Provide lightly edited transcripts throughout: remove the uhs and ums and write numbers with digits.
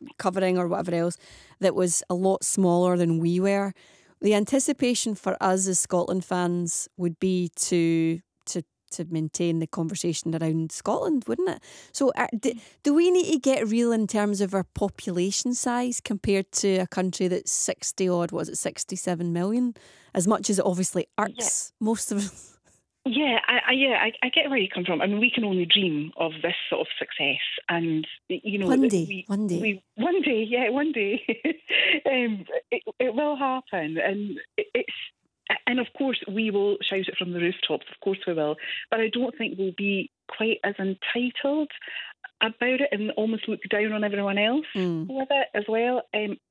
covering or whatever else that was a lot smaller than we were. The anticipation for us as Scotland fans would be to maintain the conversation around Scotland, wouldn't it? So do we need to get real in terms of our population size compared to a country that's 60 odd, 67 million? As much as it obviously irks most of us. Yeah, I get where you come from. I mean, we can only dream of this sort of success, and one day, one day, it will happen, and of course we will shout it from the rooftops. Of course we will, but I don't think we'll be quite as entitled about it and almost look down on everyone else with it as well.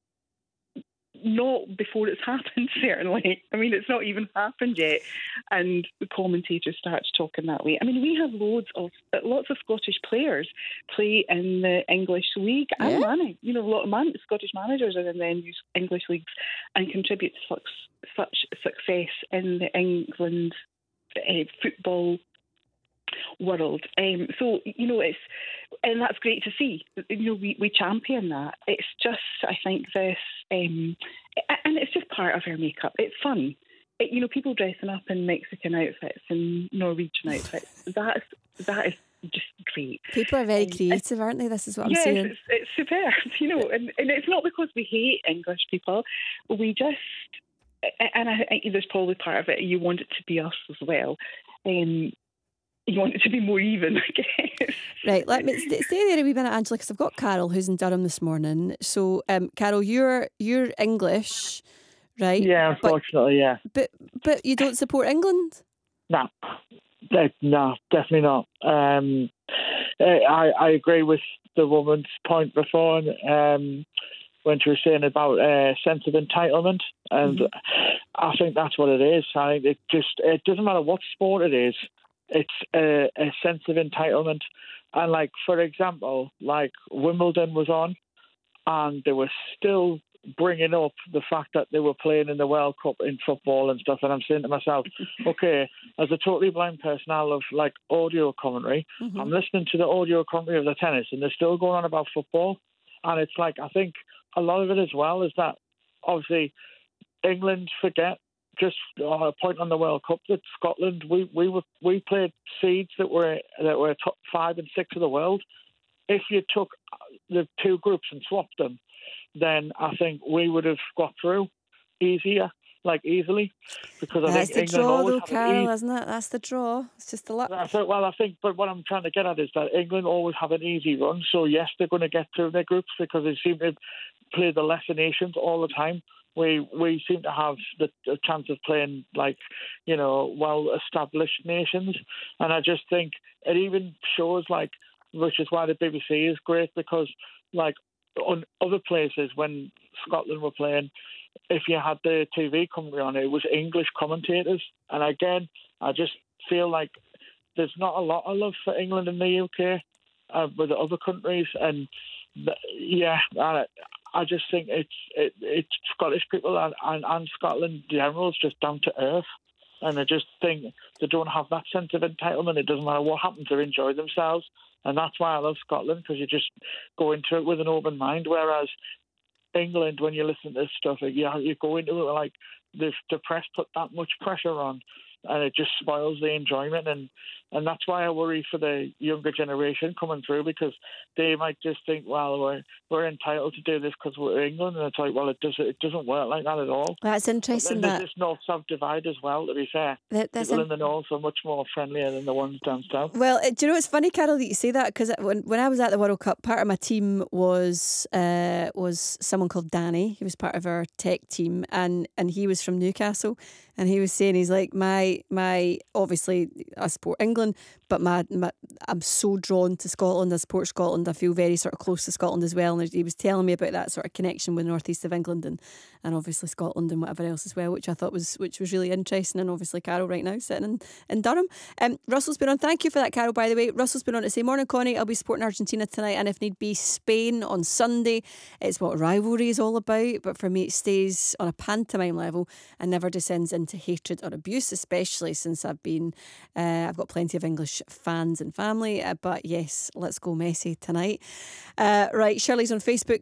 Not before it's happened, certainly. I mean, it's not even happened yet, and the commentators start talking that way. I mean, we have lots of Scottish players play in the English league and manage. A lot of Scottish managers are in the English leagues and contribute to such success in the England football world. So it's, and that's great to see. We champion that. It's just, I think this, and it's just part of our makeup. It's fun. People dressing up in Mexican outfits and Norwegian outfits. That is just great. People are very creative, aren't they? This is what I'm saying. It's superb. And it's not because we hate English people. We just, and I think there's probably part of it. You want it to be us as well. You want it to be more even, I guess. Right, let me stay there a wee minute, Angela, because I've got Carol who's in Durham this morning. So, Carol, you're English, right? Yeah, unfortunately, yeah. But you don't support England? No, definitely not. I agree with the woman's point before when she was saying about a sense of entitlement, and I think that's what it is. I think it doesn't matter what sport it is. It's a sense of entitlement. And, for example, Wimbledon was on and they were still bringing up the fact that they were playing in the World Cup in football and stuff. And I'm saying to myself, okay, as a totally blind person, I love, audio commentary. I'm listening to the audio commentary of the tennis and they're still going on about football. And it's I think a lot of it as well is that, obviously, England forget, just on a point on the World Cup, that Scotland, we played seeds that were top 5 and 6 of the world. If you took the two groups and swapped them, then I think we would have got through easily. Because I think England draw, though, Carol, isn't it? That's the draw. It's just the luck. But what I'm trying to get at is that England always have an easy run. So yes, they're going to get through their groups because they seem to play the lesser nations all the time. We seem to have the chance of playing well-established nations, and I just think it even shows which is why the BBC is great, because on other places when Scotland were playing, if you had the TV commentary on, it was English commentators, and again I just feel like there's not a lot of love for England in the UK with the other countries, and I just think it's Scottish people and Scotland in general is just down to earth, and I just think they don't have that sense of entitlement. It doesn't matter what happens, they enjoy themselves, and that's why I love Scotland, because you just go into it with an open mind. Whereas England, when you listen to this stuff, you go into it the press put that much pressure on, and it just spoils the enjoyment, and that's why I worry for the younger generation coming through, because they might just think, well, we're entitled to do this because we're England, and it's well, it doesn't work like that at all. That's interesting. There's this north-south divide as well, to be fair. People in the north are much more friendlier than the ones down south. Well, do you know, it's funny, Carol, that you say that, because when I was at the World Cup, part of my team was someone called Danny. He was part of our tech team, and he was from Newcastle, and he was saying, he's like, my obviously I support England, but I'm so drawn to Scotland. I support Scotland. I feel very sort of close to Scotland as well. And he was telling me about that sort of connection with the northeast of England and obviously Scotland and whatever else as well, which I thought was really interesting. And obviously Carol right now sitting in Durham. Russell's been on. Thank you for that, Carol, by the way. Russell's been on to say, morning, Connie. I'll be supporting Argentina tonight, and if need be, Spain on Sunday. It's what rivalry is all about, but for me it stays on a pantomime level and never descends into hatred or abuse, especially since I've got plenty of English fans and family, but yes, let's go Messi tonight. Right, Shirley's on Facebook.